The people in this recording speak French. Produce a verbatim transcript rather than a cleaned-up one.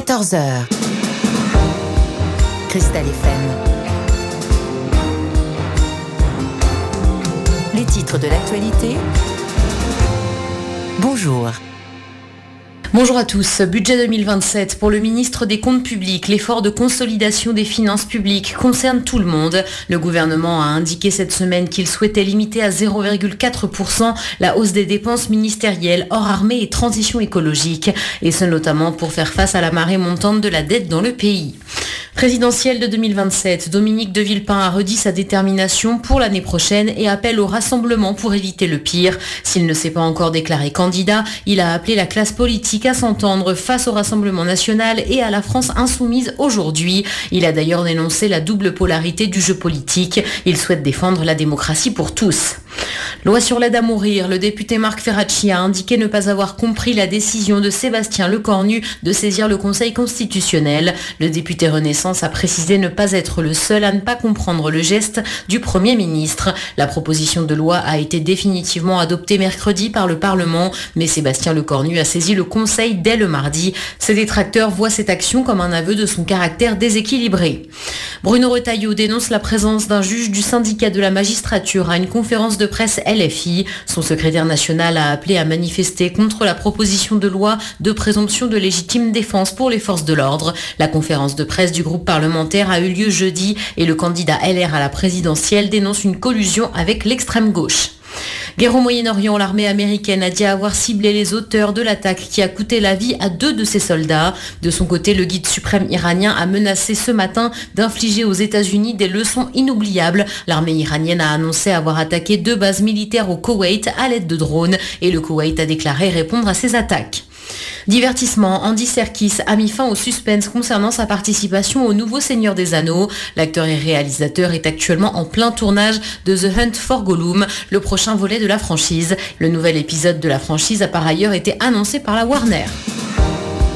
quatorze heures. Cristal F M. Les titres de l'actualité. Bonjour. Bonjour à tous. Budget deux mille vingt-sept pour le ministre des Comptes publics. L'effort de consolidation des finances publiques concerne tout le monde. Le gouvernement a indiqué cette semaine qu'il souhaitait limiter à zéro virgule quatre pour cent la hausse des dépenses ministérielles hors armée et transition écologique. Et ce notamment pour faire face à la marée montante de la dette dans le pays. Présidentielle de deux mille vingt-sept, Dominique de Villepin a redit sa détermination pour l'année prochaine et appelle au rassemblement pour éviter le pire. S'il ne s'est pas encore déclaré candidat, il a appelé la classe politique à s'entendre face au Rassemblement national et à la France insoumise aujourd'hui. Il a d'ailleurs dénoncé la double polarité du jeu politique. Il souhaite défendre la démocratie pour tous. Loi sur l'aide à mourir, le député Marc Ferracci a indiqué ne pas avoir compris la décision de Sébastien Lecornu de saisir le Conseil constitutionnel. Le député Renaissance a précisé ne pas être le seul à ne pas comprendre le geste du Premier ministre. La proposition de loi a été définitivement adoptée mercredi par le Parlement, mais Sébastien Lecornu a saisi le Conseil dès le mardi. Ses détracteurs voient cette action comme un aveu de son caractère déséquilibré. Bruno Retailleau dénonce la présence d'un juge du syndicat de la magistrature à une conférence de presse L F I. Son secrétaire national a appelé à manifester contre la proposition de loi de présomption de légitime défense pour les forces de l'ordre. La conférence de presse du groupe parlementaire a eu lieu jeudi et le candidat L R à la présidentielle dénonce une collusion avec l'extrême gauche. Guerre au Moyen-Orient, l'armée américaine a dit avoir ciblé les auteurs de l'attaque qui a coûté la vie à deux de ses soldats. De son côté, le guide suprême iranien a menacé ce matin d'infliger aux États-Unis des leçons inoubliables. L'armée iranienne a annoncé avoir attaqué deux bases militaires au Koweït à l'aide de drones et le Koweït a déclaré répondre à ces attaques. Divertissement, Andy Serkis a mis fin au suspense concernant sa participation au nouveau Seigneur des Anneaux. L'acteur et réalisateur est actuellement en plein tournage de The Hunt for Gollum, le prochain volet de la franchise. Le nouvel épisode de la franchise a par ailleurs été annoncé par la Warner.